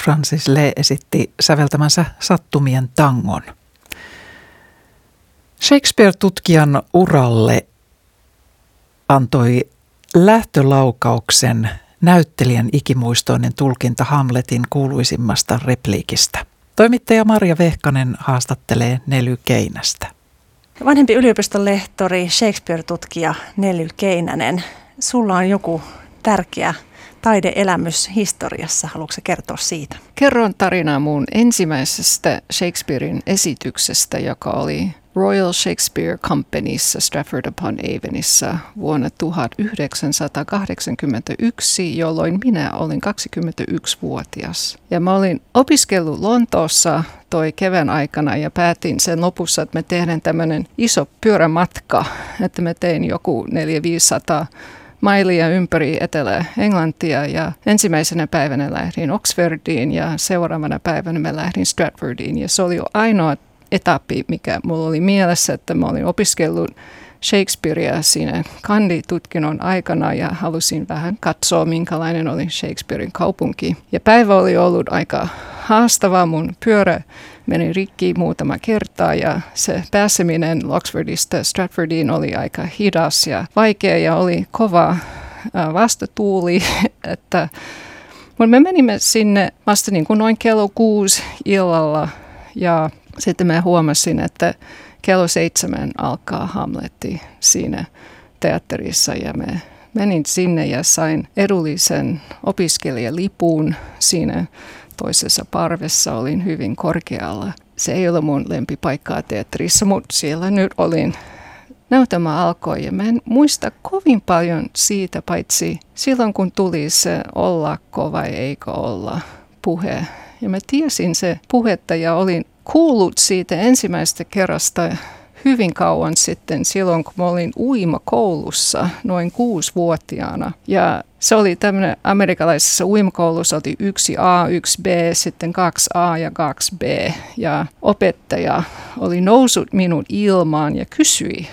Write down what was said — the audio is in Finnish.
Francis Lee esitti säveltämänsä Sattumien tangon. Shakespeare-tutkijan uralle antoi lähtölaukauksen näyttelijän ikimuistoinen tulkinta Hamletin kuuluisimmasta repliikistä. Toimittaja Marja Vehkanen haastattelee Nely Keinästä. Vanhempi yliopiston lehtori, Shakespeare-tutkija Nely Keinänen, sulla on joku tärkeä taideelämys historiassa. Haluatko kertoa siitä? Kerron tarinaa mun ensimmäisestä Shakespearein esityksestä, joka oli Royal Shakespeare Companyssa Stratford-upon-Avonissa vuonna 1981, jolloin minä olin 21-vuotias. Ja mä olin opiskellut Lontoossa toi kevään aikana ja päätin sen lopussa, että me tehdään tämmöinen iso pyörämatka, että mä tein joku 400-500 mailia ympäri Etelä-Englantia ja ensimmäisenä päivänä lähdin Oxfordiin ja seuraavana päivänä mä lähdin Stratfordiin ja se oli jo ainoa etappi, mikä mulla oli mielessä, että mä olin opiskellut Shakespearea siinä kanditutkinnon aikana ja halusin vähän katsoa, minkälainen oli Shakespearein kaupunki. Ja päivä oli ollut aika haastava, mun pyörä meni rikki muutama kertaa ja se pääseminen Oxfordista Stratfordiin oli aika hidas ja vaikea ja oli kova vastatuuli, että me menimme sinne vasta niin kuin noin kello 6 illalla ja sitten mä huomasin, että kello 7 alkaa Hamletti siinä teatterissa ja mä menin sinne ja sain edullisen opiskelijalipun siinä toisessa parvessa. Olin hyvin korkealla. Se ei ole mun lempipaikkaa teatterissa, mutta siellä nyt olin. Näytelmä alkoi ja mä en muista kovin paljon siitä, paitsi silloin kun tuli se ollako vai eikö olla puhe. Ja mä tiesin se puhetta ja olin kuullut siitä ensimmäistä kerrasta hyvin kauan sitten, silloin kun mä olin uimakoulussa noin 6-vuotiaana. Ja se oli tämmöinen amerikkalaisessa uimakoulussa, oli 1A, 1B, sitten 2A ja 2B. Ja opettaja oli noussut minun ilmaan ja kysyi